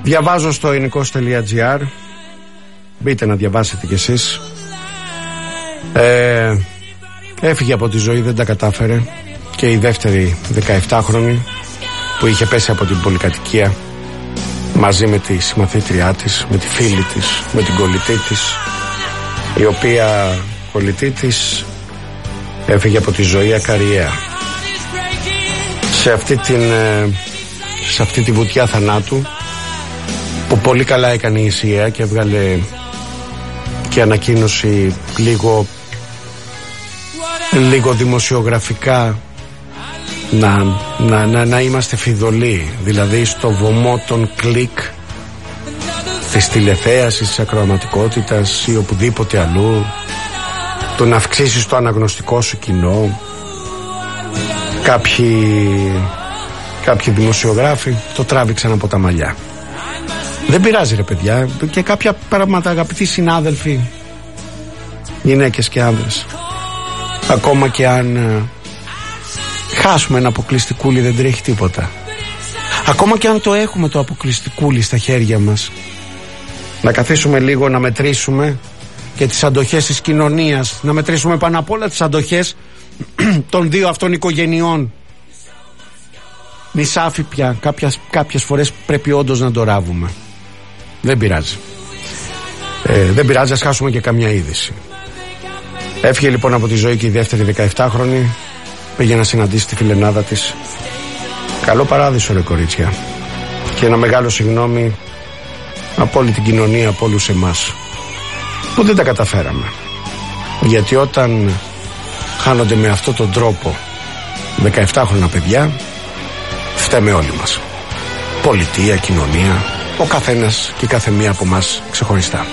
Διαβάζω στο ελληνικός.gr, μπείτε να διαβάσετε κι εσείς. Έφυγε από τη ζωή, δεν τα κατάφερε. Και η δεύτερη 17χρονη που είχε πέσει από την πολυκατοικία μαζί με τη συμμαθήτριά της, με τη φίλη της, με την κολλητή της, η οποία κολλητή της έφυγε από τη ζωή ακαριέα. Σε αυτή τη βουτιά θανάτου που πολύ καλά έκανε η ΙΣΙΑ και έβγαλε και ανακοίνωση λίγο δημοσιογραφικά να είμαστε φιδωλοί, δηλαδή στο βωμό των κλικ της τηλεθέασης, της ακροαματικότητας ή οπουδήποτε αλλού, το να αυξήσεις το αναγνωστικό σου κοινό. Κάποιοι δημοσιογράφοι το τράβηξαν από τα μαλλιά. Δεν πειράζει ρε παιδιά, και κάποια πράγματα, αγαπητοί συνάδελφοι, γυναίκες και άνδρες, ακόμα και αν χάσουμε ένα αποκλειστικούλι δεν τρέχει τίποτα. Ακόμα και αν το έχουμε το αποκλειστικούλι στα χέρια μας, να καθίσουμε λίγο να μετρήσουμε και τις αντοχές της κοινωνίας, να μετρήσουμε πάνω απ' όλα τις αντοχές των δύο αυτών οικογενειών. Νησάφι πια, κάποιες φορές πρέπει όντως να το ράβουμε. Δεν πειράζει. Δεν πειράζει, ας χάσουμε και καμιά είδηση. Έφυγε λοιπόν από τη ζωή και η δεύτερη 17χρονη. Πήγε να συναντήσει τη φιλενάδα της. Καλό παράδεισο ρε κορίτσια. Και ένα μεγάλο συγγνώμη από όλη την κοινωνία, από όλους εμάς που δεν τα καταφέραμε. Γιατί όταν χάνονται με αυτόν τον τρόπο 17χρονα παιδιά, φταίμε όλοι μας. Πολιτεία, κοινωνία, ο καθένας και η καθεμία από μας ξεχωριστά.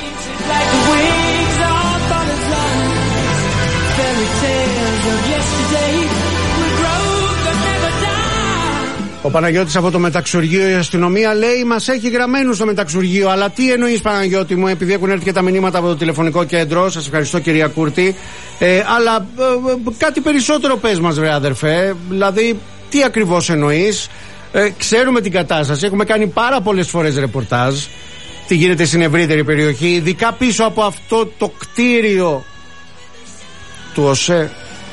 Ο Παναγιώτης από το μεταξουργείο, η αστυνομία λέει μας έχει γραμμένους στο μεταξουργείο. Αλλά τι εννοείς Παναγιώτη μου, επειδή έχουν έρθει και τα μηνύματα από το τηλεφωνικό κέντρο. Σας ευχαριστώ κυρία Κούρτη. Αλλά κάτι περισσότερο πες μας βρε αδερφέ. Δηλαδή τι ακριβώς εννοείς. Ξέρουμε την κατάσταση, έχουμε κάνει πάρα πολλές φορές ρεπορτάζ τι γίνεται στην ευρύτερη περιοχή, ειδικά πίσω από αυτό το κτίριο του ΟΣΕ.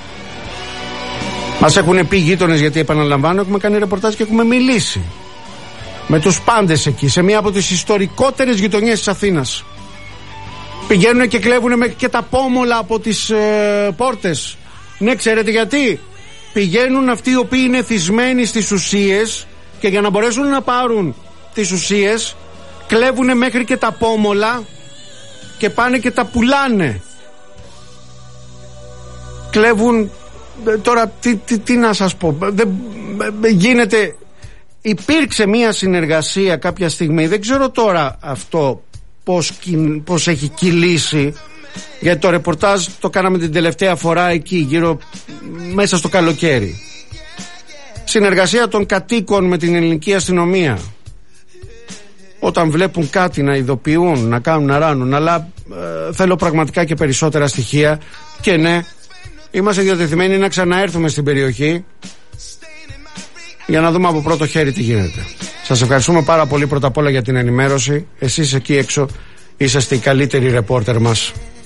Μας έχουν πει γείτονες, γιατί επαναλαμβάνω έχουμε κάνει ρεπορτάζ και έχουμε μιλήσει με τους πάντες εκεί, σε μία από τις ιστορικότερες γειτονιές της Αθήνας. Πηγαίνουν και κλέβουν μέχρι και τα πόμολα από τις πόρτες. Ναι, ξέρετε γιατί? Πηγαίνουν αυτοί οι οποίοι είναι θυσμένοι στις ουσίες και για να μπορέσουν να πάρουν τις ουσίες κλέβουν μέχρι και τα πόμολα και πάνε και τα πουλάνε. Κλέβουν. Τώρα τι να σας πω, γίνεται. Υπήρξε μια συνεργασία κάποια στιγμή, δεν ξέρω τώρα αυτό πώς έχει κυλήσει, γιατί το ρεπορτάζ το κάναμε την τελευταία φορά εκεί γύρω μέσα στο καλοκαίρι. Συνεργασία των κατοίκων με την ελληνική αστυνομία, όταν βλέπουν κάτι να ειδοποιούν, να κάνουν, να ράνουν. Αλλά θέλω πραγματικά και περισσότερα στοιχεία. Και ναι, είμαστε διατεθειμένοι να ξαναέρθουμε στην περιοχή για να δούμε από πρώτο χέρι τι γίνεται. Σας ευχαριστούμε πάρα πολύ πρώτα απ' όλα για την ενημέρωση. Εσείς εκεί έξω είσαστε οι καλύτεροι ρεπόρτερ μας